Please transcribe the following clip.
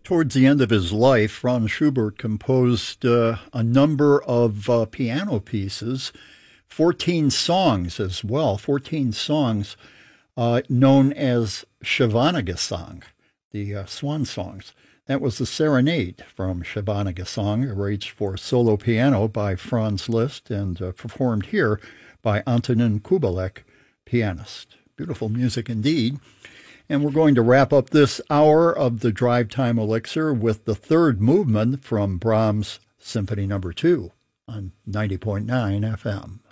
Towards the end of his life, Franz Schubert composed a number of piano pieces, 14 songs as well, 14 songs known as Schwanengesang, the swan songs. That was the serenade from Schwanengesang, arranged for solo piano by Franz Liszt and performed here by Antonin Kubelik, pianist. Beautiful music indeed. And we're going to wrap up this hour of the Drive Time Elixir with the third movement from Brahms' Symphony No. 2 on 90.9 FM.